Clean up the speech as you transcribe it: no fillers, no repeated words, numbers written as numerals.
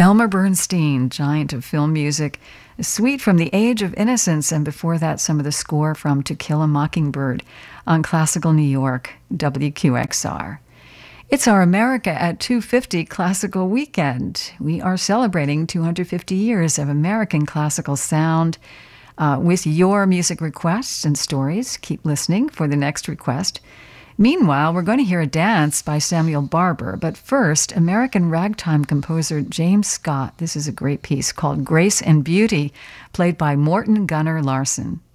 Elmer Bernstein, giant of film music, a suite from The Age of Innocence, and before that, some of the score from To Kill a Mockingbird on Classical New York, WQXR. It's our America at 250 Classical Weekend. We are celebrating 250 years of American classical sound with your music requests and stories. Keep listening for the next request. Meanwhile, we're going to hear a dance by Samuel Barber, but first, American ragtime composer James Scott. This is a great piece called Grace and Beauty, played by Morton Gunnar Larson.